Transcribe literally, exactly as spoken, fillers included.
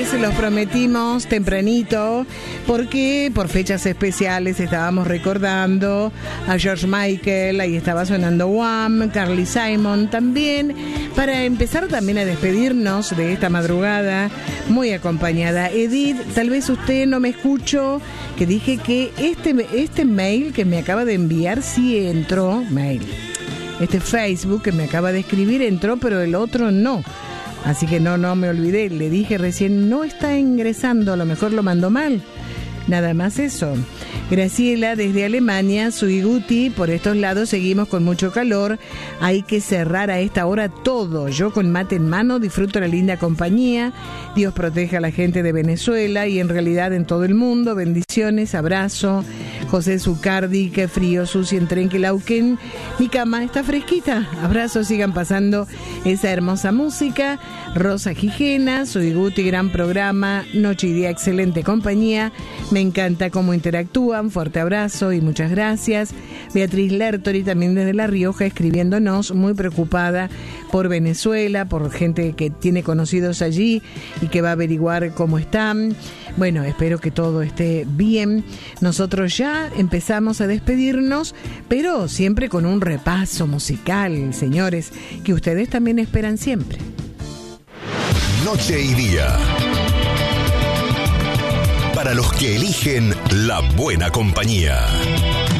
se los prometimos tempranito, porque por fechas especiales estábamos recordando a George Michael, ahí estaba sonando Wham, Carly Simon también, para empezar también a despedirnos de esta madrugada, muy acompañada. Edith, tal vez usted no me escuchó, que dije que este, este mail que me acaba de enviar sí entró, mail, este Facebook que me acaba de escribir entró, pero el otro no. Así que no, no me olvidé, le dije recién, no está ingresando, a lo mejor lo mandó mal. Nada más eso. Graciela, desde Alemania, Suiguti, por estos lados seguimos con mucho calor. Hay que cerrar a esta hora todo. Yo con mate en mano disfruto la linda compañía. Dios proteja a la gente de Venezuela y en realidad en todo el mundo. Bendiciones, abrazo. José Zucardi, qué frío, Susi en Trenquelauquen. Mi cama está fresquita. Abrazos, sigan pasando esa hermosa música. Rosa Gijena, Suiguti, gran programa. Noche y día, excelente compañía. Me encanta cómo interactúan. Fuerte abrazo y muchas gracias. Beatriz Lertori, también desde La Rioja, escribiéndonos, muy preocupada por Venezuela, por gente que tiene conocidos allí y que va a averiguar cómo están. Bueno, espero que todo esté bien. Nosotros ya empezamos a despedirnos, pero siempre con un repaso musical, señores, que ustedes también esperan siempre. Noche y día. Para los que eligen la buena compañía.